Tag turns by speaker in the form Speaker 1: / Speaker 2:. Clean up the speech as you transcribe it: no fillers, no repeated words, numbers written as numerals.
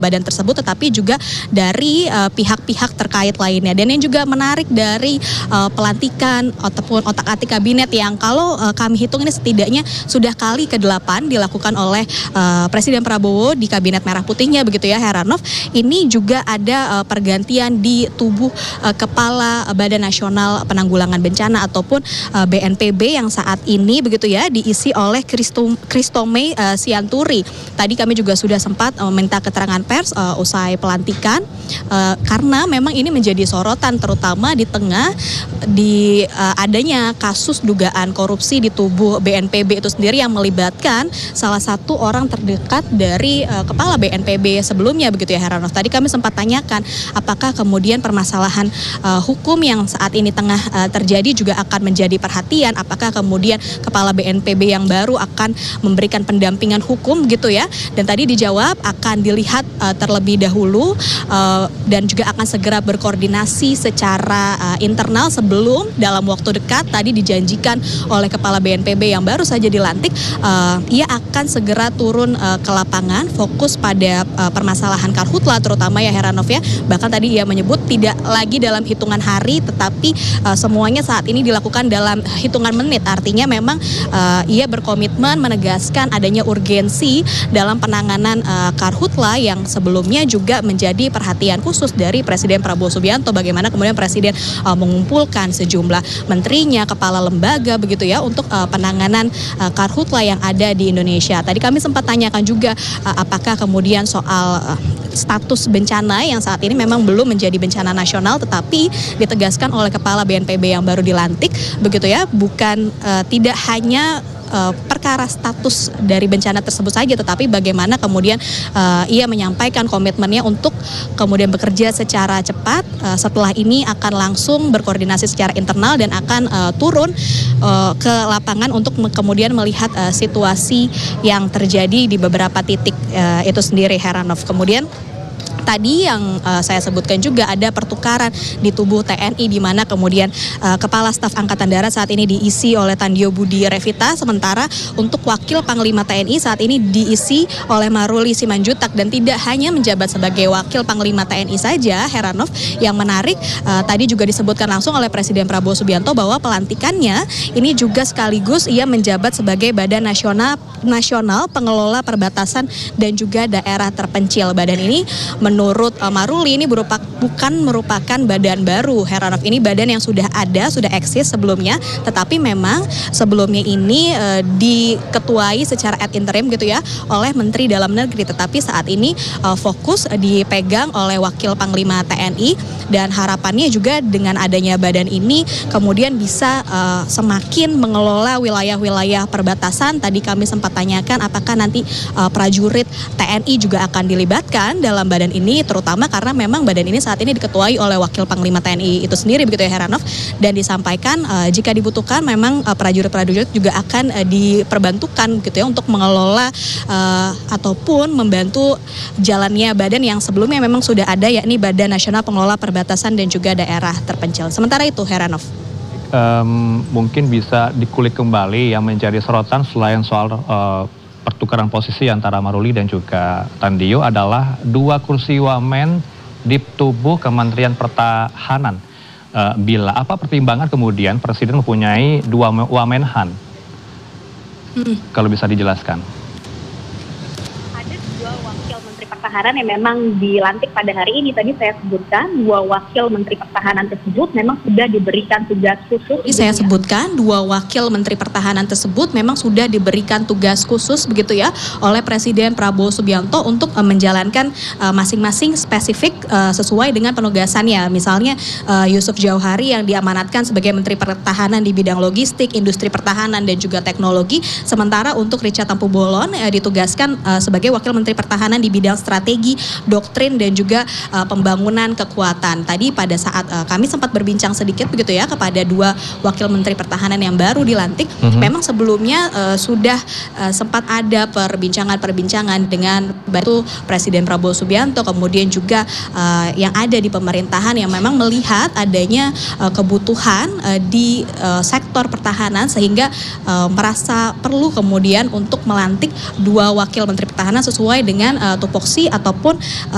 Speaker 1: badan tersebut, tetapi juga dari pihak-pihak terkait lainnya. Dan yang juga menarik dari pelantikan ataupun otak-atik kabinet yang kalau kami hitung ini setidaknya sudah kali ke-8 dilakukan oleh Presiden Prabowo di Kabinet Merah Putihnya begitu ya Heranov. Ini juga ada pergantian di tubuh Kepala Badan Nasional Penanggulangan Bencana ataupun BNPB yang saat ini begitu ya diisi oleh Christomey Sianturi. Tadi kami juga sudah sempat meminta keterangan pers usai pelantikan karena memang ini menjadi sorotan terutama di tengah adanya kasus dugaan korupsi di tubuh BNPB itu sendiri yang melibatkan salah satu orang terdekat dari kepala BNPB sebelumnya begitu ya Heranov. Tadi kami sempat tanyakan apakah kemudian permasalahan hukum yang saat ini tengah terjadi juga akan menjadi perhatian, apakah kemudian kepala BNPB yang baru akan memberikan pendampingan hukum gitu ya. Dan tadi dijawab akan dilihat terlebih dahulu dan juga akan segera berkoordinasi secara internal sebelum dalam waktu dekat tadi dijanjikan oleh kepala BNPB yang baru saja dilantik ia akan segera turun ke lapangan fokus pada permasalahan karhutla terutama ya Heranov ya. Bahkan tadi ia menyebut tidak lagi dalam hitungan hari tetapi semuanya saat ini dilakukan dalam hitungan menit. Artinya memang ia berkomitmen menegaskan adanya urgensi dalam penanganan karhutla yang sebelumnya juga menjadi perhatian khusus dari Presiden Prabowo Subianto. Bagaimana kemudian Presiden mengumpulkan sejumlah menterinya, kepala lembaga begitu ya untuk penanganan karhutla yang ada di Indonesia. Tadi kami sempat tanyakan juga apakah kemudian soal status bencana yang saat ini memang belum menjadi bencana nasional tetapi ditegaskan oleh kepala BNPB yang baru dilantik begitu ya, bukan tidak hanya perkara status dari bencana tersebut saja tetapi bagaimana kemudian ia menyampaikan komitmennya untuk kemudian bekerja secara cepat. Setelah ini akan langsung berkoordinasi secara internal dan akan turun ke lapangan untuk kemudian melihat situasi yang terjadi di beberapa titik itu sendiri Heranov. Kemudian tadi yang saya sebutkan juga ada pertukaran di tubuh TNI di mana kemudian Kepala Staf Angkatan Darat saat ini diisi oleh Tandio Budi Revita, sementara untuk Wakil Panglima TNI saat ini diisi oleh Maruli Simanjuntak. Dan tidak hanya menjabat sebagai Wakil Panglima TNI saja Heranov, yang menarik tadi juga disebutkan langsung oleh Presiden Prabowo Subianto bahwa pelantikannya ini juga sekaligus ia menjabat sebagai Badan Nasional Pengelola Perbatasan dan juga Daerah Terpencil. Badan ini menurut Maruli ini bukan merupakan badan baru Heranov. Ini badan yang sudah ada, sudah eksis sebelumnya, tetapi memang sebelumnya ini diketuai secara ad interim gitu ya oleh Menteri Dalam Negeri, tetapi saat ini fokus dipegang oleh Wakil Panglima TNI dan harapannya juga dengan adanya badan ini kemudian bisa semakin mengelola wilayah-wilayah perbatasan. Tadi kami sempat tanyakan apakah nanti prajurit TNI juga akan dilibatkan dalam badan ini, terutama karena memang badan ini saat ini diketuai oleh Wakil Panglima TNI itu sendiri begitu ya Heranov. Dan disampaikan jika dibutuhkan memang prajurit-prajurit juga akan diperbantukan gitu ya untuk mengelola ataupun membantu jalannya badan yang sebelumnya memang sudah ada, yakni Badan Nasional Pengelola Perbatasan dan juga Daerah Terpencil. Sementara itu Heranov.
Speaker 2: Mungkin bisa dikulik kembali yang menjadi sorotan selain soal pertukaran posisi antara Maruli dan juga Tandio adalah 2 kursi wamen di tubuh Kementerian Pertahanan. Bila apa pertimbangan kemudian Presiden mempunyai 2 wamenhan? Kalau bisa dijelaskan.
Speaker 3: Ada 2 wakil Menteri Pertahanan yang memang dilantik pada hari ini. Tadi saya sebutkan 2 wakil Menteri Pertahanan tersebut memang sudah diberikan tugas khusus.
Speaker 1: Saya sebutkan 2 wakil Menteri Pertahanan tersebut memang sudah diberikan tugas khusus begitu ya oleh Presiden Prabowo Subianto untuk menjalankan masing-masing spesifik sesuai dengan penugasannya. Misalnya Yusuf Jauhari yang diamanatkan sebagai Menteri Pertahanan di bidang logistik, industri pertahanan dan juga teknologi. Sementara untuk Richard Tampu-Bolon ditugaskan sebagai Wakil Menteri Pertahanan di bidang strategi, doktrin dan juga pembangunan kekuatan. Tadi pada saat kami sempat berbincang sedikit begitu ya kepada 2 Wakil Menteri Pertahanan yang baru dilantik, memang sebelumnya sudah sempat ada perbincangan dengan bantu Presiden Prabowo Subianto, kemudian juga yang ada di pemerintahan yang memang melihat adanya kebutuhan di sektor pertahanan sehingga merasa perlu kemudian untuk melantik 2 Wakil Menteri Pertahanan sesuai dengan tupoksi ataupun